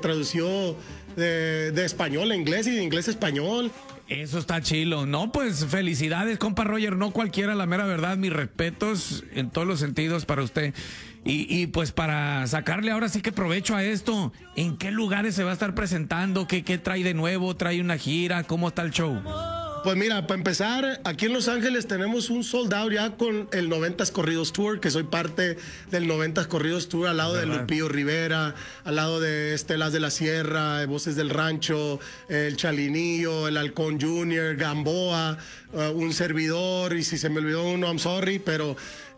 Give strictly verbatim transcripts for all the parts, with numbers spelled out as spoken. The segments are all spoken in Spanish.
tradució de, de español a inglés y de inglés a español. Eso está chilo. No, pues felicidades, compa Roger. No cualquiera, la mera verdad. Mis respetos en todos los sentidos para usted. Y, y pues para sacarle ahora sí que provecho a esto, ¿en qué lugares se va a estar presentando? ¿Qué, qué trae de nuevo? ¿Trae una gira? ¿Cómo está el show? Pues mira, para empezar, aquí en Los Ángeles tenemos un sold out ya con el noventas Corridos Tour, que soy parte del noventas Corridos Tour al lado de Lupillo Rivera, al lado de Estelas de la Sierra, Voces del Rancho, el Chalinillo, el Halcón Junior, Gamboa, uh, un servidor, y si se me olvidó uno, I'm sorry, pero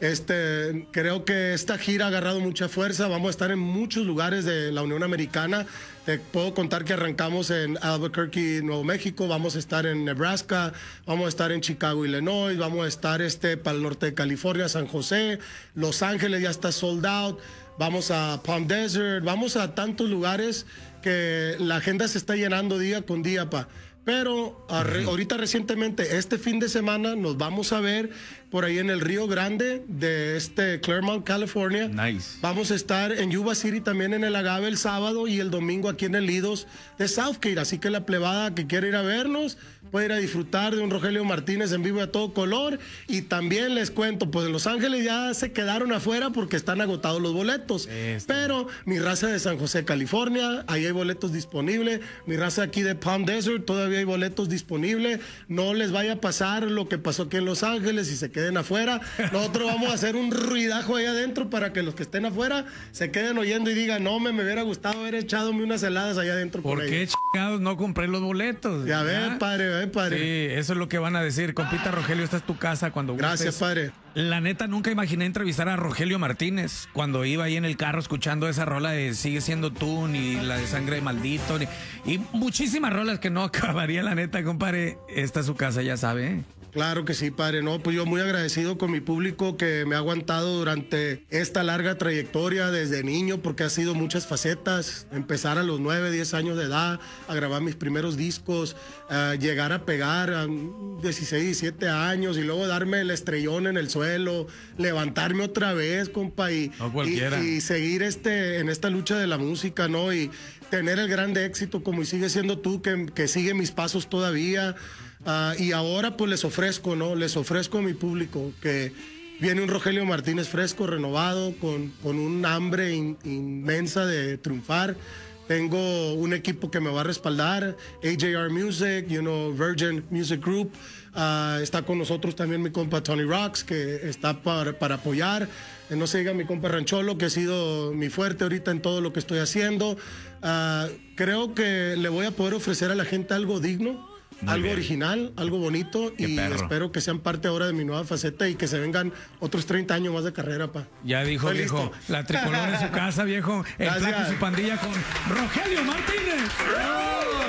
este, creo que esta gira ha agarrado mucha fuerza. Vamos a estar en muchos lugares de la Unión Americana. Te puedo contar que arrancamos en Albuquerque, Nuevo México, vamos a estar en Nebraska, vamos a estar en Chicago, Illinois, vamos a estar este, para el norte de California, San José, Los Ángeles ya está sold out, vamos a Palm Desert, vamos a tantos lugares que la agenda se está llenando día con día, pa. Pero arre, ahorita recientemente, este fin de semana, nos vamos a ver por ahí en el Río Grande de este Claremont, California. Nice. Vamos a estar en Yuba City también en el Agave el sábado y el domingo aquí en el Lidos de Southgate. Así que la plebada que quiere ir a vernos puede ir a disfrutar de un Rogelio Martínez en vivo a todo color. Y también les cuento, pues en Los Ángeles ya se quedaron afuera porque están agotados los boletos. Este. Pero mi raza de San José, California, ahí hay boletos disponibles. Mi raza aquí de Palm Desert, todavía hay boletos disponibles. No les vaya a pasar lo que pasó aquí en Los Ángeles y se queden afuera. Nosotros vamos a hacer un ruidajo ahí adentro para que los que estén afuera se queden oyendo y digan, no, me, me hubiera gustado haber echado unas heladas allá adentro. ¿Por, ¿por qué chingados no compré los boletos? Ya ves, padre, ve, padre. Sí, eso es lo que van a decir. Compita Rogelio, esta es tu casa cuando gustes. Gracias, padre. La neta, nunca imaginé entrevistar a Rogelio Martínez cuando iba ahí en el carro escuchando esa rola de Sigue Siendo Tú, ni la de Sangre de Maldito, ni, y muchísimas rolas que no acabaría, la neta, compadre. Esta es su casa, ya sabe, ¿eh? Claro que sí, padre. No, pues yo muy agradecido con mi público que me ha aguantado durante esta larga trayectoria desde niño, porque ha sido muchas facetas. Empezar a los nueve, diez años de edad, a grabar mis primeros discos, uh, llegar a pegar a dieciséis, diecisiete años y luego darme el estrellón en el suelo, levantarme otra vez, compa, y, no cualquiera. y, y seguir este, en esta lucha de la música, ¿no? Y tener el grande éxito como y Sigue Siendo Tú, que, que sigue mis pasos todavía. Uh, y ahora pues les ofrezco, ¿no? Les ofrezco a mi público que viene un Rogelio Martínez fresco, renovado, con, con un hambre in, inmensa de triunfar. Tengo un equipo que me va a respaldar, A J R Music, you know, Virgin Music Group. Uh, está con nosotros también mi compa Tony Rocks, que está para, para apoyar. Eh, no se diga mi compa Rancholo, que ha sido mi fuerte ahorita en todo lo que estoy haciendo. Uh, creo que le voy a poder ofrecer a la gente algo digno. Muy algo bien. Original, algo bonito. Qué y perro. Espero que sean parte ahora de mi nueva faceta y que se vengan otros treinta años más de carrera, pa. Ya dijo, Estoy viejo, listo. La tricolor en su casa, viejo. El Flaco y su pandilla con Rogelio Martínez.